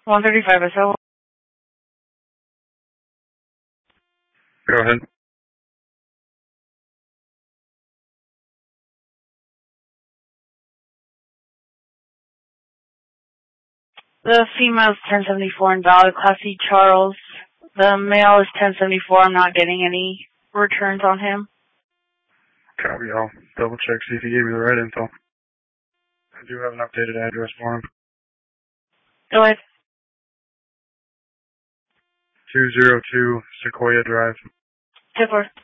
135 SL. Go ahead. The female is 1074 invalid, Class C Charles. The male is 1074. I'm not getting any returns on him. Copy, I'll double check, see if he gave me the right info. I do have an updated address for him. Go ahead. 202 Sequoia Drive. 10-4.